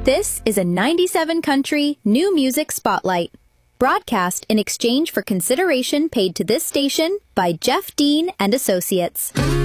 This is a 97 country new music spotlight, broadcast in exchange for consideration paid to this station by Jeff Dean and Associates.